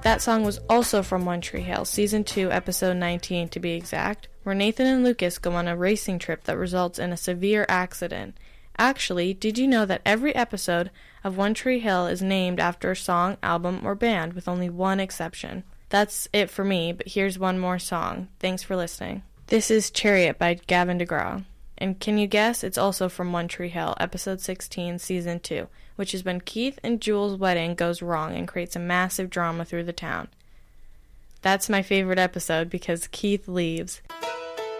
That song was also from One Tree Hill, Season 2, Episode 19 to be exact, where Nathan and Lucas go on a racing trip that results in a severe accident. Actually, did you know that every episode of One Tree Hill is named after a song, album, or band, with only one exception? That's it for me, but here's one more song. Thanks for listening. This is Chariot by Gavin DeGraw. And can you guess? It's also from One Tree Hill, Episode 16, Season 2, which is when Keith and Jules' wedding goes wrong and creates a massive drama through the town. That's my favorite episode because Keith leaves.